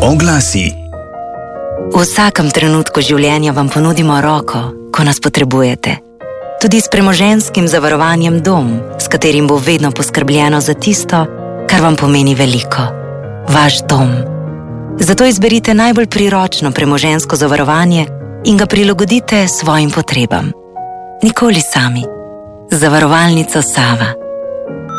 Oglasi. V vsakem trenutku življenja vam ponudimo roko, ko nas potrebujete. Tudi s premoženjskim zavarovanjem Dom, s katerim bo vedno poskrbljeno za tisto, kar vam pomeni veliko. Vaš dom. Zato izberite najbolj priročno premoženjsko zavarovanje in ga prilagodite svojim potrebam. Nikoli sami. Zavarovalnica Sava.